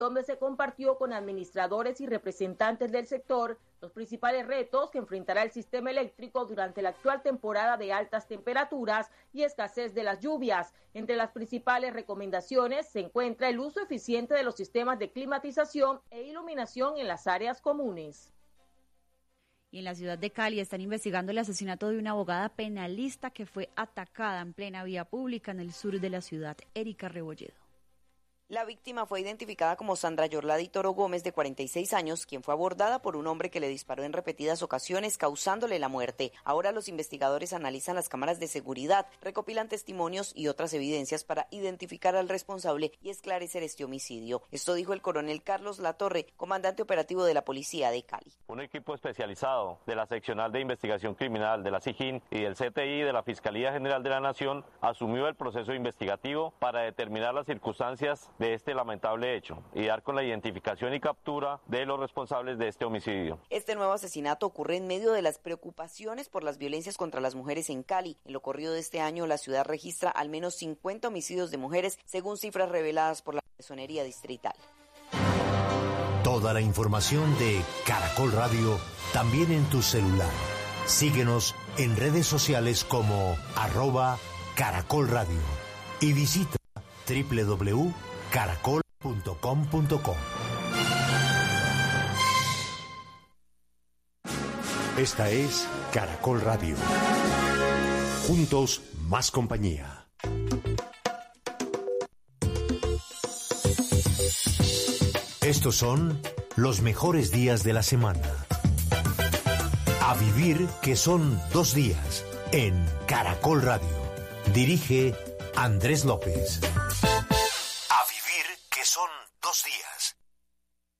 donde se compartió con administradores y representantes del sector los principales retos que enfrentará el sistema eléctrico durante la actual temporada de altas temperaturas y escasez de las lluvias. Entre las principales recomendaciones se encuentra el uso eficiente de los sistemas de climatización e iluminación en las áreas comunes. Y en la ciudad de Cali están investigando el asesinato de una abogada penalista que fue atacada en plena vía pública en el sur de la ciudad. Erika Rebolledo. La víctima fue identificada como Sandra Yorlady Toro Gómez, de 46 años, quien fue abordada por un hombre que le disparó en repetidas ocasiones, causándole la muerte. Ahora los investigadores analizan las cámaras de seguridad, recopilan testimonios y otras evidencias para identificar al responsable y esclarecer este homicidio. Esto dijo el coronel Carlos Latorre, comandante operativo de la Policía de Cali. Un equipo especializado de la Seccional de Investigación Criminal de la SIJIN y del CTI de la Fiscalía General de la Nación asumió el proceso investigativo para determinar las circunstancias de este lamentable hecho y dar con la identificación y captura de los responsables de este homicidio. Este nuevo asesinato ocurre en medio de las preocupaciones por las violencias contra las mujeres en Cali. En lo corrido de este año, la ciudad registra al menos 50 homicidios de mujeres, según cifras reveladas por la Personería Distrital. Toda la información de Caracol Radio también en tu celular. Síguenos en redes sociales como @Caracol Radio y visita www.caracol.com.co. Esta es Caracol Radio. Juntos, más compañía. Estos son los mejores días de la semana. A vivir, que son 2 días, en Caracol Radio. Dirige Andrés López.